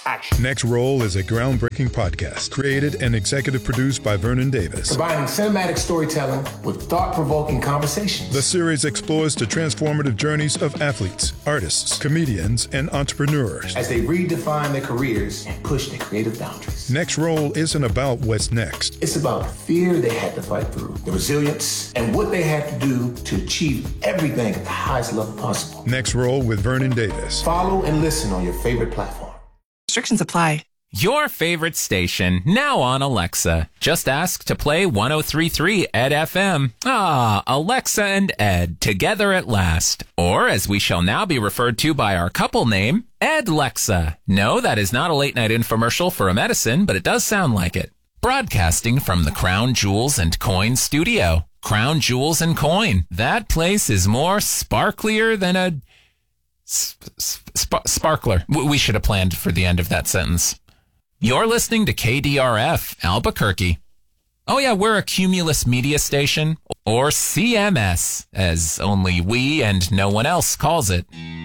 action. Next Roll is a groundbreaking podcast created and executive produced by Vernon Davis. Combining cinematic storytelling with thought-provoking conversations. The series explores the transformative journeys of athletes, artists, comedians, and entrepreneurs as they redefine their careers and push their creative boundaries. Next Roll isn't about what's next. It's about the fear they had to fight through, the resilience, and what they had to do to achieve everything at the highest level possible. Next Roll with Vernon Davis. Follow and listen on your favorite platform. Restrictions apply. Your favorite station, now on Alexa. Just ask to play 103.3 Ed FM. Ah, Alexa and Ed, together at last. Or, as we shall now be referred to by our couple name, Ed-Lexa. No, that is not a late-night infomercial for a medicine, but it does sound like it. Broadcasting from the Crown Jewels and Coin studio. Crown Jewels and Coin. That place is more sparklier than a... sparkler. We should have planned for the end of that sentence. You're listening to KDRF, Albuquerque. Oh yeah, we're a Cumulus Media Station, or CMS, as only we and no one else calls it.